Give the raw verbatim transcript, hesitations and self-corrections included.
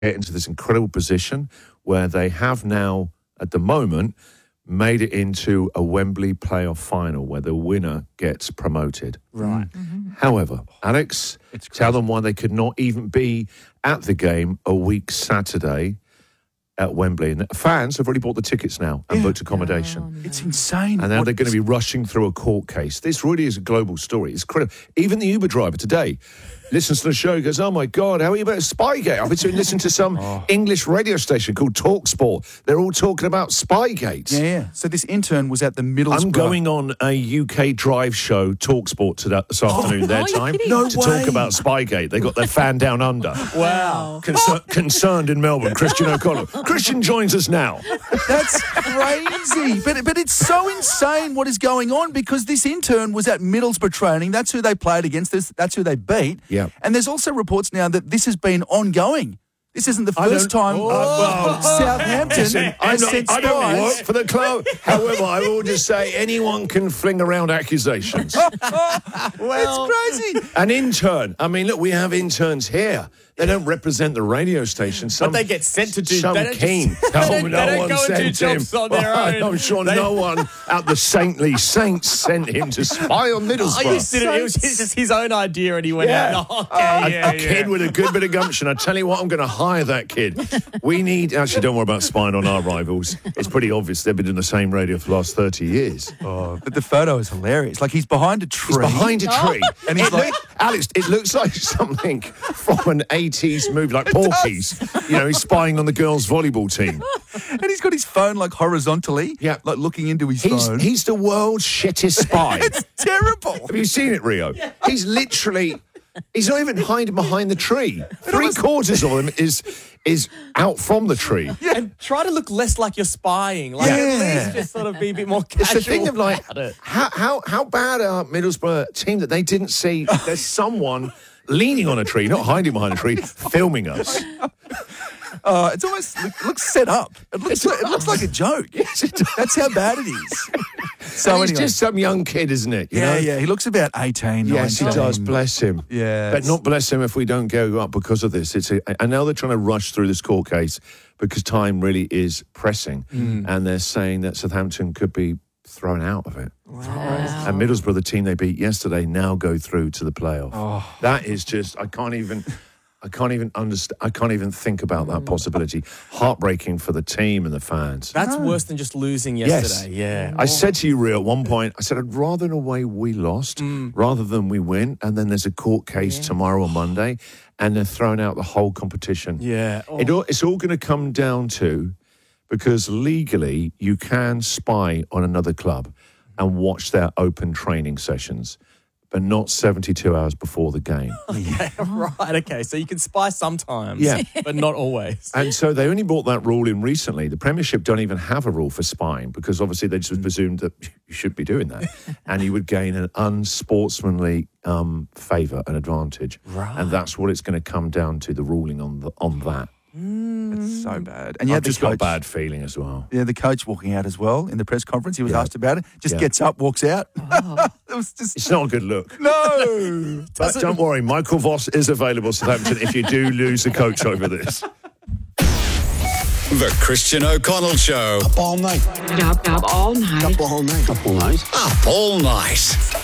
get into this incredible position where they have now, at the moment, made it into a Wembley playoff final where the winner gets promoted. Right. Mm-hmm. However, Alex, tell them why they could not even be at the game a week Saturday at Wembley. And fans have already bought the tickets now and Yeah. booked accommodation. Oh, no. It's insane. And now What they're going to is- be rushing through a court case. This really is a global story. It's critical. Even the Uber driver today listens to the show and goes, oh, my God, how are you about Spygate? I've been listening to some Oh. English radio station called TalkSport. They're all talking about Spygate. Yeah, yeah. So this intern was at the Middlesbrough. I'm going on a U K drive show, TalkSport, today, this afternoon, their are you time, kidding? No to way. talk about Spygate. They got their fan down under. Wow. Concer- concerned in Melbourne, Christian O'Connell. Christian joins us now. That's crazy. But but it's so insane what is going on because this intern was at Middlesbrough training. That's who they played against. This, that's who they beat. Yeah. And there's also reports now that this has been ongoing. This isn't the I first don't- time Oh, well, Southampton Listen, I'm has not, sent I don't spies. work for the club. However, I will just say anyone can fling around accusations. Well, it's crazy. An intern. I mean, look, we have interns here. They don't represent the radio station. Some, But they get sent to do- some they don't just- keen. they Oh, don't- no they don't one go and do sent him. jobs on their Well, own. I'm sure They- no one at the saintly saints sent him to spy on Oh, Middlesbrough. you did it. It was his- just his own idea, and he went Yeah. out. Oh, okay, a, yeah, a kid yeah. with a good bit of gumption. I tell you what, I'm going to hire that kid. We need. Actually, don't worry about spying on our rivals. It's pretty obvious they've been in the same radio for the last thirty years. Oh, but the photo is hilarious. Like he's behind a tree. He's behind a tree, And he's It like- look- Alex, it looks like something from an eighties movie, like Porky's. You know, he's spying on the girls' volleyball team. And he's got his phone like horizontally. Yeah. Like looking into his He's phone. he's the world's shittest spy. It's terrible. Have you seen it, Rio? He's literally. He's not even hiding behind the tree. Three quarters of him is is out from the tree. And try to look less like you're spying. Like, Yeah. at least just sort of be a bit more casual. It's the thing of like, about it. how, how, how bad are Middlesbrough team that they didn't see there's someone leaning on a tree, not hiding behind a tree, filming us. Uh, it's almost it looks set up. It looks like, it looks like a joke. Yes, it does. That's how bad it is. So And he's anyway. just some young kid, isn't it? You yeah, know? yeah. He looks about eighteen, Yes, he nineteen. does. Bless him. Yeah, But it's- not bless him if we don't go up because of this. It's a, and now they're trying to rush through this court case because time really is pressing. And they're saying that Southampton could be thrown out of it. Wow. And Middlesbrough, the team they beat yesterday, now go through to the playoff. Oh. That is just, I can't even... I can't even understand. I can't even think about that possibility. Heartbreaking for the team and the fans. That's worse than just losing yesterday. Yeah. I said to you, Rio, at one point, I said, I'd rather in a way we lost rather than we win. And then there's a court case tomorrow or Monday, and they're throwing out the whole competition. Yeah. Oh. It all, it's all going to come down to, because legally you can spy on another club and watch their open training sessions, but not seventy-two hours before the game. Yeah, right. Okay. So you can spy sometimes, Yeah. but not always. And so they only brought that rule in recently. The Premiership don't even have a rule for spying because obviously they just presumed that you should be doing that. And you would gain an unsportsmanly um, favour, an advantage. Right. And that's what it's going to come down to, the ruling on the, on that. It's so bad. And yeah, I've the just got a coach, bad feeling as well. yeah, the coach walking out as well in the press conference. He was Yeah. asked about it. Just Yeah. gets up, walks out. It was just It's not a good look. no. But don't worry, Michael Voss is available, Southampton, if you do lose a coach over this. The Christian O'Connell Show. Up all night. Up, up all night. Up all night. Up all night. Up all night.